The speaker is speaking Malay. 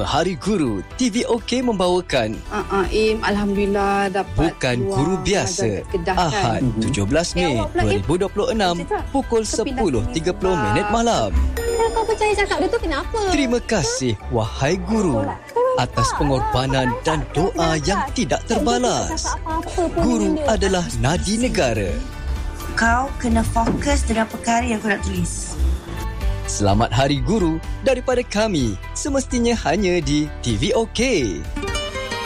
Hari Guru, TV OK membawakan Im, Alhamdulillah dapat Bukan Guru Biasa, Ahad 17 Mei 2026 pukul 10.30 malam. Kau percaya cakap dia tu kenapa? Terima kasih wahai Guru atas pengorbanan dan doa yang tidak terbalas. Guru adalah nadi negara. Kau kena fokus dengan perkara yang kau nak tulis. Selamat Hari Guru daripada kami, semestinya hanya di TV OK.